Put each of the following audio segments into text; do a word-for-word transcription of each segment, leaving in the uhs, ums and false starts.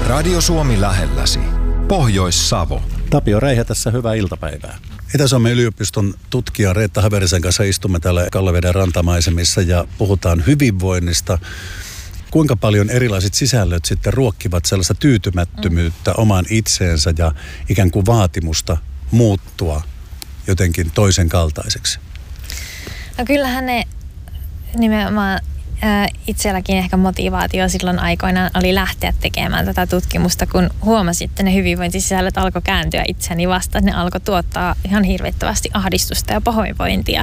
Radio Suomi lähelläsi. Pohjois-Savo. Tapio Räihä tässä, hyvää iltapäivää. Itä-Suomen yliopiston tutkija Reetta Haverisen kanssa istumme täällä Kalleveden rantamaisemissa ja puhutaan hyvinvoinnista. Kuinka paljon erilaiset sisällöt sitten ruokkivat sellaista tyytymättömyyttä omaan itseensä ja ikään kuin vaatimusta muuttua jotenkin toisen kaltaiseksi? No kyllähän ne nimenomaan ää, itselläkin ehkä motivaatio silloin aikoinaan oli lähteä tekemään tätä tutkimusta, kun huomasin, että ne hyvinvointisisällöt alkoi kääntyä itseni vastaan. Ne alkoi tuottaa ihan hirvittävästi ahdistusta ja pahoinvointia.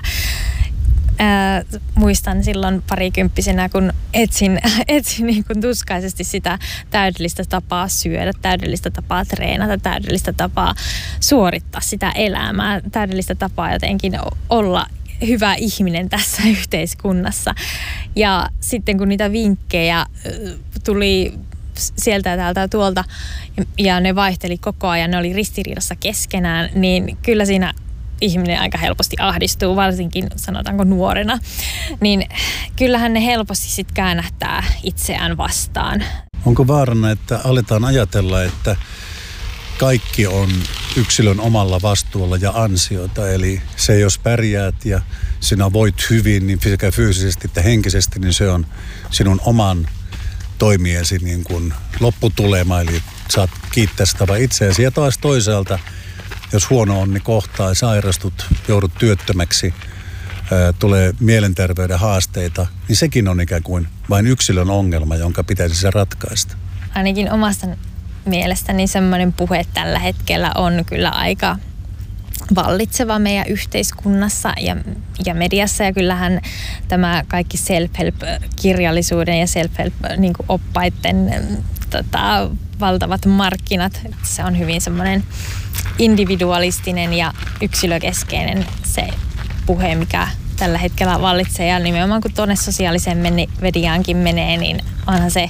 Ää, muistan silloin parikymppisenä, kun etsin, etsin niin kuin tuskaisesti sitä täydellistä tapaa syödä, täydellistä tapaa treenata, täydellistä tapaa suorittaa sitä elämää, täydellistä tapaa jotenkin olla hyvä ihminen tässä yhteiskunnassa. Ja sitten kun niitä vinkkejä tuli sieltä ja täältä ja tuolta ja ne vaihteli koko ajan, ne oli ristiriidassa keskenään, niin kyllä siinä ihminen aika helposti ahdistuu, varsinkin sanotaanko nuorena, niin kyllähän ne helposti sitten käännähtää itseään vastaan. Onko vaarana, että aletaan ajatella, että kaikki on yksilön omalla vastuulla ja ansiota, eli se jos pärjäät ja sinä voit hyvin niin sekä fyysisesti että henkisesti, niin se on sinun oman toimiesi niin kuin lopputulema, eli saat kiittää sitä vain itseäsi. Ja taas toisaalta, jos huono onni kohtaa, sairastut, joudut työttömäksi, ää, tulee mielenterveyden haasteita, niin sekin on ikään kuin vain yksilön ongelma, jonka pitäisi se ratkaista. Ainakin omasta mielestäni semmoinen puhe tällä hetkellä on kyllä aika vallitseva meidän yhteiskunnassa ja, ja mediassa. Ja kyllähän tämä kaikki self-help-kirjallisuuden ja self-help-oppaiden tota, valtavat markkinat, se on hyvin semmoinen individualistinen ja yksilökeskeinen se puhe, mikä tällä hetkellä vallitsee. Ja nimenomaan kun tuonne sosiaaliseen mediaankin menee, niin onhan se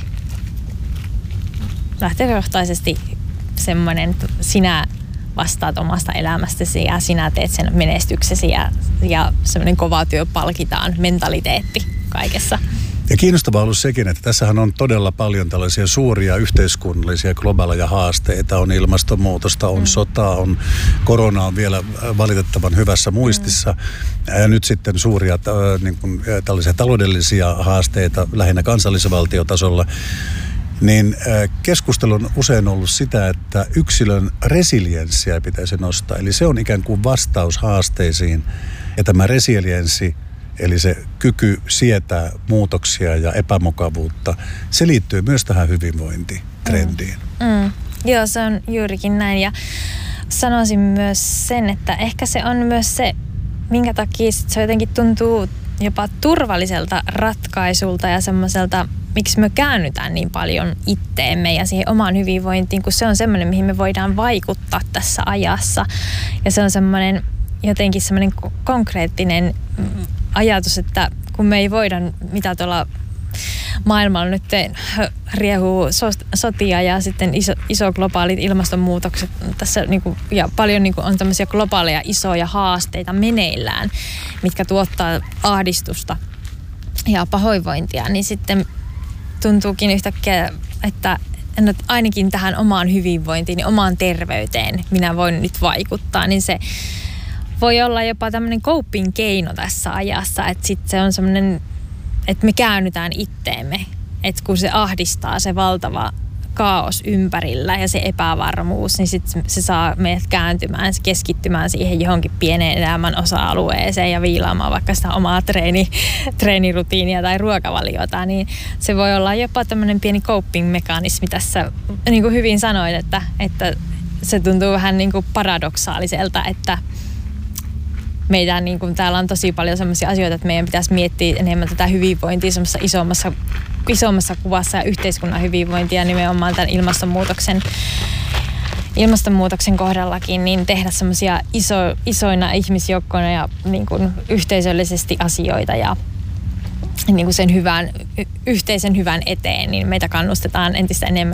lähtökohtaisesti semmoinen, että sinä vastaat omasta elämästäsi ja sinä teet sen menestyksesi ja, ja semmoinen kova työ palkitaan mentaliteetti kaikessa. Ja kiinnostavaa on ollut sekin, että tässähän on todella paljon tällaisia suuria yhteiskunnallisia globaaleja haasteita. On ilmastonmuutosta, on mm. sotaa, on korona on vielä valitettavan hyvässä muistissa. Mm. Ja nyt sitten suuria äh, niin kuin, tällaisia taloudellisia haasteita lähinnä kansallisvaltiotasolla. Niin äh, keskustelu on usein ollut sitä, että yksilön resilienssiä pitäisi nostaa. Eli se on ikään kuin vastaus haasteisiin. Ja tämä resilienssi, eli se kyky sietää muutoksia ja epämukavuutta, se liittyy myös tähän hyvinvointitrendiin. Mm. Mm. Joo, se on juurikin näin. Ja sanoisin myös sen, että ehkä se on myös se, minkä takia se jotenkin tuntuu jopa turvalliselta ratkaisulta ja semmoiselta, miksi me käännytään niin paljon itteemme ja siihen omaan hyvinvointiin, kun se on semmoinen, mihin me voidaan vaikuttaa tässä ajassa. Ja se on semmoinen jotenkin semmoinen konkreettinen ajatus, että kun me ei voida, mitä tuolla maailmalla nyt riehuu sotia ja sitten iso, iso globaalit ilmastonmuutokset tässä niin kuin, ja paljon niin kuin on tämmöisiä globaaleja isoja haasteita meneillään, mitkä tuottaa ahdistusta ja pahoinvointia, niin sitten tuntuukin yhtäkkiä, että ainakin tähän omaan hyvinvointiin ja omaan terveyteen minä voin nyt vaikuttaa, niin se voi olla jopa tämmöinen coping keino tässä ajassa, että sitten se on semmoinen, että me käännytään itteemme, että kun se ahdistaa se valtava kaos ympärillä ja se epävarmuus, niin sitten se saa meidät kääntymään, keskittymään siihen johonkin pieneen elämän osa-alueeseen ja viilaamaan vaikka sitä omaa treeni, treenirutiinia tai ruokavaliota, niin se voi olla jopa tämmöinen pieni coping-mekanismi tässä, niin kuin hyvin sanoit, että, että se tuntuu vähän niin kuin paradoksaaliselta, että meidän, niin kuin, täällä on tosi paljon sellaisia asioita, että meidän pitäisi miettiä enemmän tätä hyvinvointia semmoisessa isommassa, isommassa kuvassa ja yhteiskunnan hyvinvointia nimenomaan tämän ilmastonmuutoksen, ilmastonmuutoksen kohdallakin, niin tehdä semmoisia iso, isoina ihmisjoukkoina ja niin kuin, yhteisöllisesti asioita ja niin kuin sen hyvän, yhteisen hyvän eteen, niin meitä kannustetaan entistä enemmän